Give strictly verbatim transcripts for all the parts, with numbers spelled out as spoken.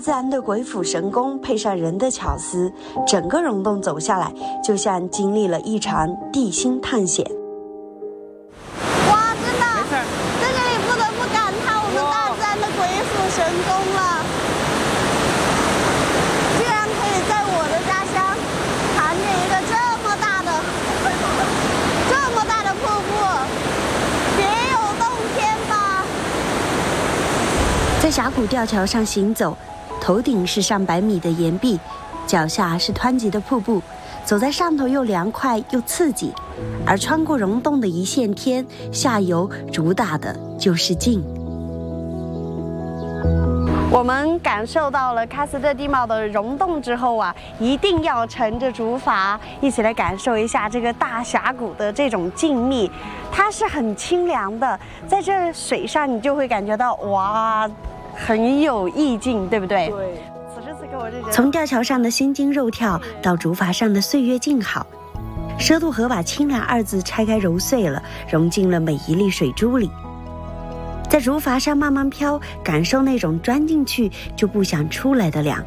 自然的鬼斧神工配上人的巧思，整个溶洞走下来，就像经历了一场地心探险。 哇，真的，在这里不得不感叹我们大自然的鬼斧神工了。居然可以在我的家乡盘着一个这么大的、这么大的瀑布，别有洞天吧！ 在峡谷吊桥上行走，头顶是上百米的岩壁，脚下是湍急的瀑布，走在上头又凉快又刺激，而穿过溶洞的一线天，下游主打的就是静。我们感受到了喀斯特地貌的溶洞之后啊，一定要乘着竹筏一起来感受一下这个大峡谷的这种静谧。它是很清凉的，在这水上你就会感觉到哇，很有意境，对不对？ 对。此时此刻我就觉得， 从吊桥上的心惊肉跳到竹筏上的岁月静好，奢渡河把清凉二字拆开揉碎了，融进了每一粒水珠里。在竹筏上慢慢飘，感受那种钻进去就不想出来的凉。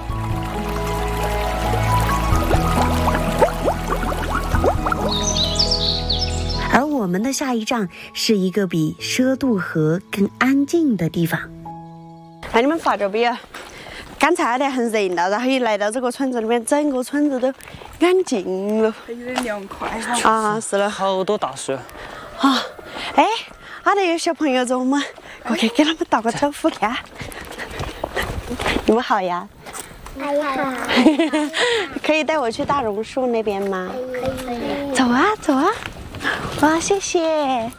而我们的下一站是一个比奢渡河更安静的地方。 哎，你们发着没？刚才还很热闹，然后一来到这个村子里面，整个村子都安静了， 有点凉快啊！是了， 好多大树啊！哎，那里有小朋友着我们，过去给他们打个招呼看。你们好呀！ 哎呀， 可以带我去大榕树那边吗？ 可以。 走啊，走啊！哇，谢谢。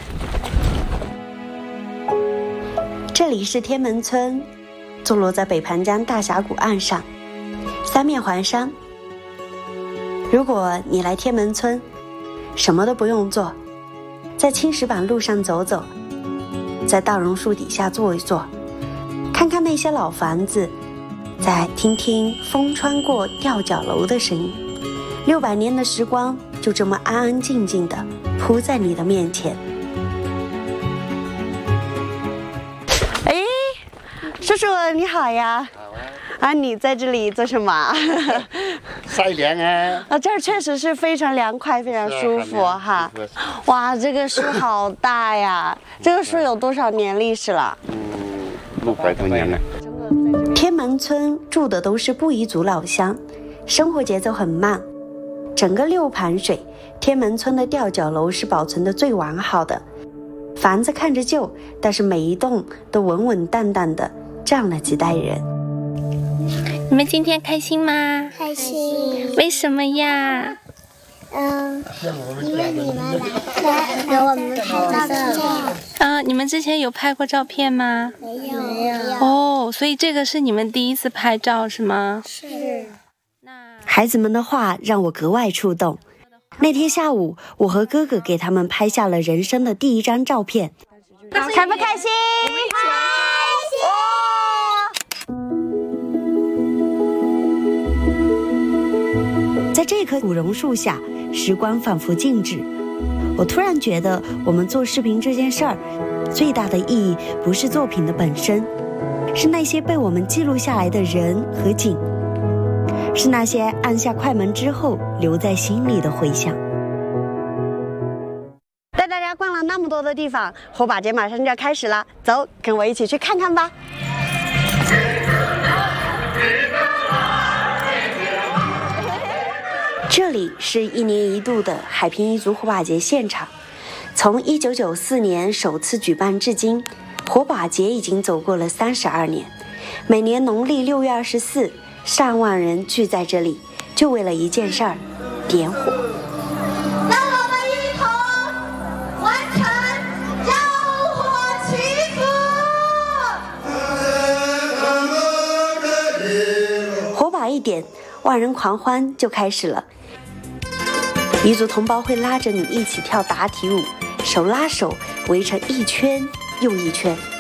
这里是天门村，坐落在北盘江大峡谷岸上，三面环山。如果你来天门村，什么都不用做，在青石板路上走走，在大榕树底下坐一坐，看看那些老房子，再听听风穿过吊脚楼的声音，六百年的时光就这么安安静静地铺在你的面前。 叔叔你好呀！啊，你在这里做什么？ 晒凉啊！ 啊，这儿确实是非常凉快，非常舒服哈。哇，这个树好大呀！这个树有多少年历史了？ 嗯，六百多年了。 天门村住的都是布依族老乡，生活节奏很慢。整个六盘水，天门村的吊脚楼是保存的最完好的。房子看着旧，但是每一栋都稳稳当当的站了几代人。 你们今天开心吗？ 开心。 为什么呀？ 嗯，因为你们来给我们拍照片。 啊，你们之前有拍过照片吗？ 没有。没有。 哦，所以这个是你们第一次拍照是吗？ 是。 孩子们的话让我格外触动。那天下午，我和哥哥给他们拍下了人生的第一张照片。 开不开心？ 在这棵古榕树下，时光仿佛静止。我突然觉得，我们做视频这件事儿，最大的意义不是作品的本身，是那些被我们记录下来的人和景，是那些按下快门之后留在心里的回响。 带大家逛了那么多的地方，火把节马上就要开始了，走，跟我一起去看看吧。 这里是一年一度的海平彝族火把节现场，从一九九四年首次举办至今，火把节已经走过了三十二年。每年农历六月二十四，上万人聚在这里，就为了一件事儿——点火。 让我们一同完成交火祈福。 火把一点，万人狂欢就开始了。彝族同胞会拉着你一起跳打体舞，手拉手围成一圈又一圈。